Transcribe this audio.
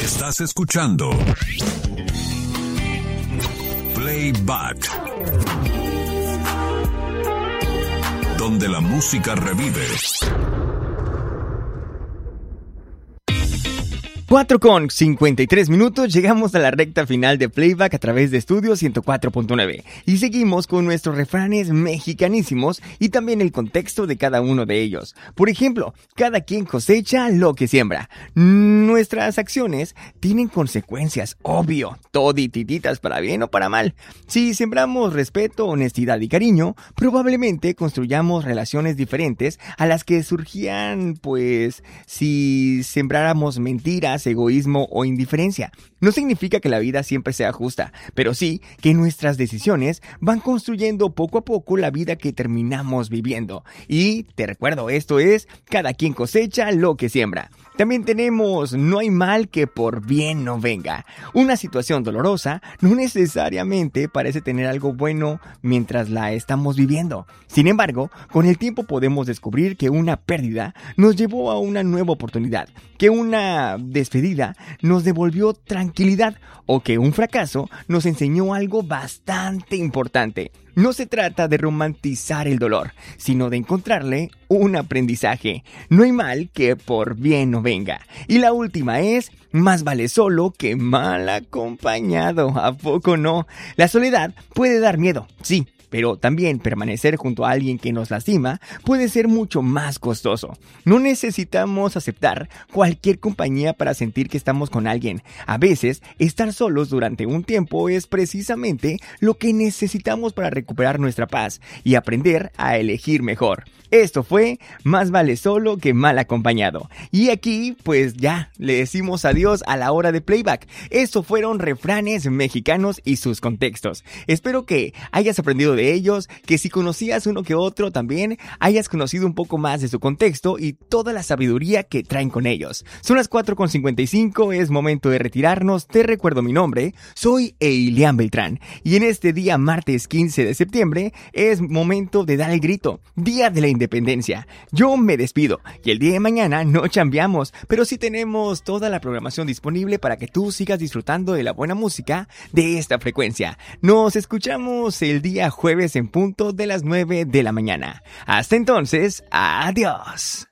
Estás escuchando Playback, donde la música revive. 4:53, llegamos a la recta final de Playback a través de Estudio 104.9 y seguimos con nuestros refranes mexicanísimos y también el contexto de cada uno de ellos. Por ejemplo, cada quien cosecha lo que siembra. Nuestras acciones tienen consecuencias, obvio, todititas para bien o para mal. Si sembramos respeto, honestidad y cariño, probablemente construyamos relaciones diferentes a las que surgían, pues, si sembráramos mentiras, egoísmo o indiferencia. No significa que la vida siempre sea justa, pero sí que nuestras decisiones van construyendo poco a poco la vida que terminamos viviendo. Y te recuerdo, esto es, cada quien cosecha lo que siembra. También tenemos, no hay mal que por bien no venga. Una situación dolorosa no necesariamente parece tener algo bueno mientras la estamos viviendo. Sin embargo, con el tiempo podemos descubrir que una pérdida nos llevó a una nueva oportunidad, que una despedida nos devolvió tranquilidad o que un fracaso nos enseñó algo bastante importante. No se trata de romantizar el dolor, sino de encontrarle un aprendizaje. No hay mal que por bien no venga. Y la última es, más vale solo que mal acompañado. ¿A poco no? La soledad puede dar miedo, sí. Pero también permanecer junto a alguien que nos lastima puede ser mucho más costoso. No necesitamos aceptar cualquier compañía para sentir que estamos con alguien. A veces, estar solos durante un tiempo es precisamente lo que necesitamos para recuperar nuestra paz y aprender a elegir mejor. Esto fue Más vale solo que mal acompañado. Y aquí, pues ya, le decimos adiós a la hora de Playback. Estos fueron refranes mexicanos y sus contextos. Espero que hayas aprendido de ellos, que si conocías uno que otro también hayas conocido un poco más de su contexto y toda la sabiduría que traen con ellos. Son las 4:55, es momento de retirarnos. Te recuerdo mi nombre, soy Eilian Beltrán y en este día martes 15 de septiembre es momento de dar el grito, Día de la Independencia. Yo me despido y el día de mañana no chambeamos, pero sí tenemos toda la programación disponible para que tú sigas disfrutando de la buena música de esta frecuencia. Nos escuchamos el día jueves en punto de las 9 de la mañana. Hasta entonces, adiós.